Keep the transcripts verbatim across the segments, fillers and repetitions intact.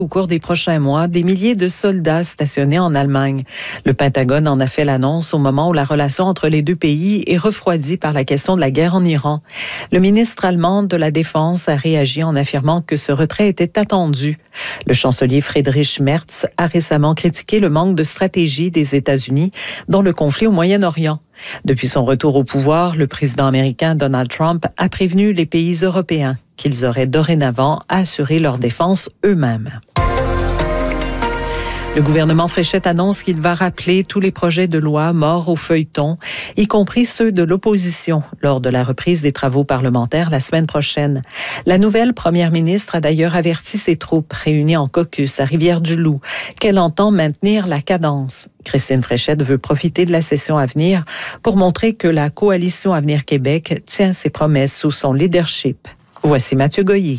Au cours des prochains mois, des milliers de soldats stationnés en Allemagne. Le Pentagone en a fait l'annonce au moment où la relation entre les deux pays est refroidie par la question de la guerre en Iran. Le ministre allemand de la Défense a réagi en affirmant que ce retrait était attendu. Le chancelier Friedrich Merz a récemment critiqué le manque de stratégie des États-Unis dans le conflit au Moyen-Orient. Depuis son retour au pouvoir, le président américain Donald Trump a prévenu les pays européens qu'ils auraient dorénavant à assurer leur défense eux-mêmes. Le gouvernement Fréchette annonce qu'il va rappeler tous les projets de loi morts au feuilleton, y compris ceux de l'opposition, lors de la reprise des travaux parlementaires la semaine prochaine. La nouvelle première ministre a d'ailleurs averti ses troupes réunies en caucus à Rivière-du-Loup qu'elle entend maintenir la cadence. Christine Fréchette veut profiter de la session à venir pour montrer que la coalition Avenir Québec tient ses promesses sous son leadership. Voici Mathieu Goyer.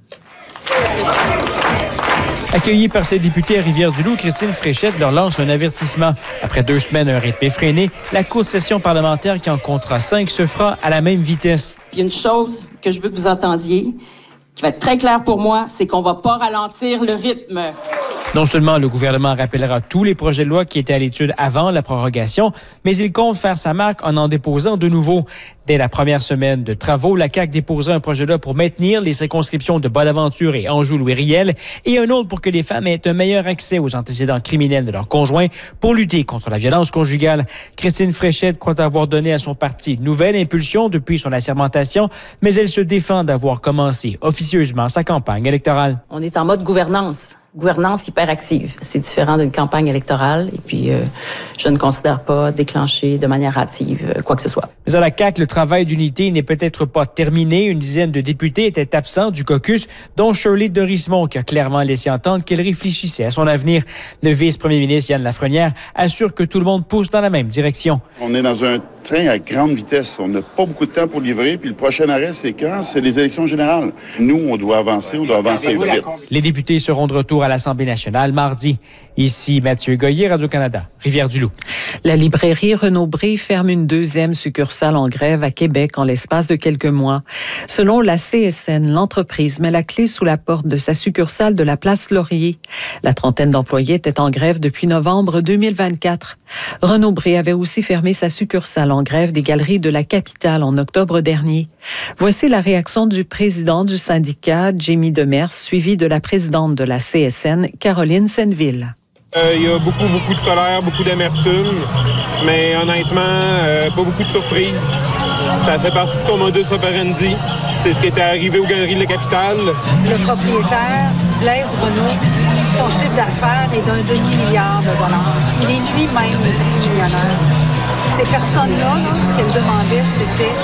Accueillie par ses députés à Rivière-du-Loup, Christine Fréchette leur lance un avertissement. Après deux semaines à un rythme effréné, la courte session parlementaire qui en comptera cinq se fera à la même vitesse. Il y a une chose que je veux que vous entendiez, qui va être très claire pour moi, c'est qu'on ne va pas ralentir le rythme. Non seulement le gouvernement rappellera tous les projets de loi qui étaient à l'étude avant la prorogation, mais il compte faire sa marque en en déposant de nouveaux. Dès la première semaine de travaux, la C A Q déposera un projet de loi pour maintenir les circonscriptions de Bonaventure et Anjou-Louis-Riel et un autre pour que les femmes aient un meilleur accès aux antécédents criminels de leurs conjoints pour lutter contre la violence conjugale. Christine Fréchette croit avoir donné à son parti une nouvelle impulsion depuis son assermentation, mais elle se défend d'avoir commencé officieusement sa campagne électorale. On est en mode gouvernance. Gouvernance hyper active. C'est différent d'une campagne électorale et puis euh, je ne considère pas déclencher de manière hâtive euh, quoi que ce soit. Mais à la C A Q, le travail d'unité n'est peut-être pas terminé. Une dizaine de députés étaient absents du caucus, dont Shirley Dorismont, qui a clairement laissé entendre qu'elle réfléchissait à son avenir. Le vice-premier ministre Yann Lafrenière assure que tout le monde pousse dans la même direction. On est dans un train à grande vitesse. On n'a pas beaucoup de temps pour livrer. Puis le prochain arrêt, c'est quand? C'est les élections générales. Nous, on doit avancer, on doit avancer vite. Les députés seront de retour à l'Assemblée nationale mardi. Ici Mathieu Goyer, Radio-Canada, Rivière-du-Loup. La librairie Renaud-Bré ferme une deuxième succursale en grève à Québec en l'espace de quelques mois. Selon la C S N, l'entreprise met la clé sous la porte de sa succursale de la place Laurier. La trentaine d'employés était en grève depuis novembre deux mille vingt-quatre. Renaud-Bré avait aussi fermé sa succursale en grève des Galeries de la Capitale en octobre dernier. Voici la réaction du président du syndicat, Jamie Demers, suivi de la présidente de la C S N, Caroline Senneville. Euh, il y a beaucoup, beaucoup de colère, beaucoup d'amertume, mais honnêtement, euh, pas beaucoup de surprises. Ça fait partie de son modus operandi. C'est ce qui était arrivé aux Galeries de la Capitale. Le propriétaire, Blaise Renaud, son chiffre d'affaires est d'un demi-milliard de dollars. Il est lui-même multimillionnaire. Ces personnes-là, là, ce qu'elles demandaient, c'était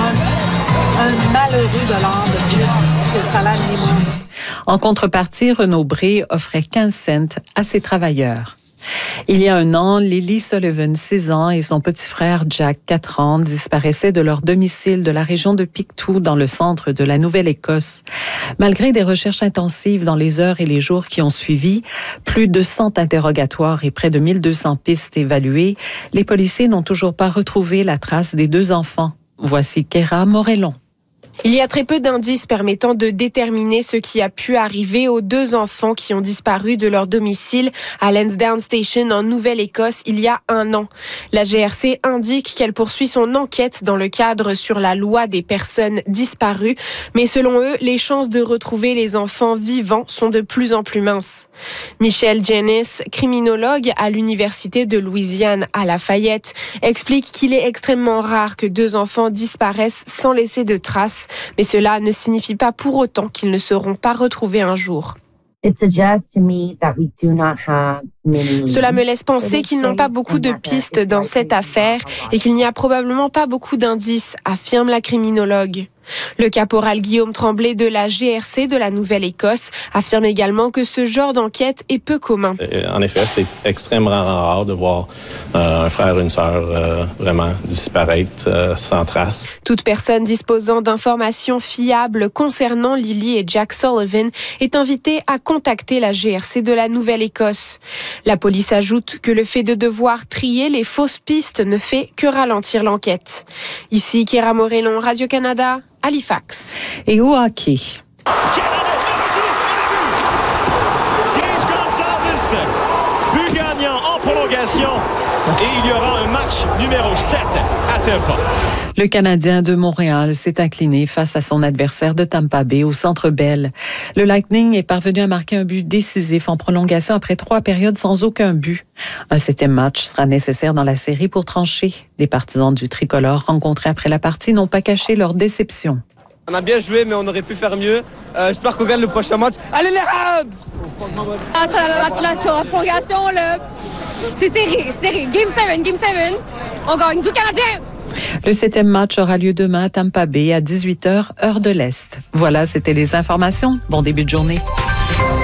un, un malheureux dollar de plus que le salaire minimum. En contrepartie, Renaud-Bré offrait quinze cents à ses travailleurs. Il y a un an, Lily Sullivan, six ans, et son petit frère Jack, quatre ans, disparaissaient de leur domicile de la région de Pictou, dans le centre de la Nouvelle-Écosse. Malgré des recherches intensives dans les heures et les jours qui ont suivi, plus de cent interrogatoires et près de mille deux cents pistes évaluées, les policiers n'ont toujours pas retrouvé la trace des deux enfants. Voici Kéra Morellon. Il y a très peu d'indices permettant de déterminer ce qui a pu arriver aux deux enfants qui ont disparu de leur domicile à Lansdowne Station en Nouvelle-Écosse il y a un an. La G R C indique qu'elle poursuit son enquête dans le cadre sur la loi des personnes disparues, mais selon eux, les chances de retrouver les enfants vivants sont de plus en plus minces. Michel Jennings, criminologue à l'Université de Louisiane à Lafayette, explique qu'il est extrêmement rare que deux enfants disparaissent sans laisser de traces. Mais cela ne signifie pas pour autant qu'ils ne seront pas retrouvés un jour. Cela me laisse penser qu'ils n'ont pas beaucoup de pistes dans cette affaire et qu'il n'y a probablement pas beaucoup d'indices, affirme la criminologue. Le caporal Guillaume Tremblay de la G R C de la Nouvelle-Écosse affirme également que ce genre d'enquête est peu commun. En effet, c'est extrêmement rare de voir euh, un frère ou une sœur euh, vraiment disparaître euh, sans trace. Toute personne disposant d'informations fiables concernant Lily et Jack Sullivan est invitée à contacter la G R C de la Nouvelle-Écosse. La police ajoute que le fait de devoir trier les fausses pistes ne fait que ralentir l'enquête. Ici, Kéra Morellon, Radio-Canada, Halifax. Et au hockey. prolongation et il y aura un match numéro sept à Tampa. Le Canadien de Montréal s'est incliné face à son adversaire de Tampa Bay au Centre Bell. Le Lightning est parvenu à marquer un but décisif en prolongation après trois périodes sans aucun but. Un septième match sera nécessaire dans la série pour trancher. Les partisans du tricolore rencontrés après la partie n'ont pas caché leur déception. On a bien joué, mais on aurait pu faire mieux. Euh, j'espère qu'on gagne le prochain match. Allez les Habs! Ah, ça, la, la, sur la prolongation, là, c'est serré, serré. Game sept, Game sept, on gagne du Canadien! Le septième match aura lieu demain à Tampa Bay à dix-huit heures, heure de l'Est. Voilà, c'était les informations. Bon début de journée.